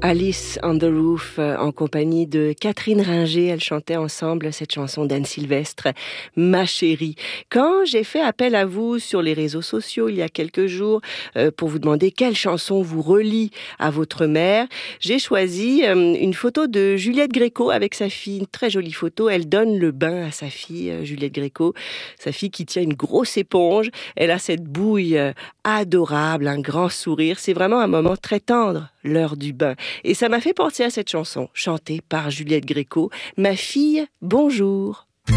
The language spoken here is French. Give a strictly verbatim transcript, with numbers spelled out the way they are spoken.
Alice on the Roof, euh, en compagnie de Catherine Ringer. Elles chantaient ensemble cette chanson d'Anne Sylvestre, Ma chérie. Quand j'ai fait appel à vous sur les réseaux sociaux il y a quelques jours euh, pour vous demander quelle chanson vous relie à votre mère, j'ai choisi euh, une photo de Juliette Gréco avec sa fille, une très jolie photo. Elle donne le bain à sa fille, euh, Juliette Gréco, sa fille qui tient une grosse éponge. Elle a cette bouille euh, adorable, un grand sourire. C'est vraiment un moment très tendre, l'heure du bain. Et ça m'a fait penser à cette chanson, chantée par Juliette Gréco, Ma fille, bonjour.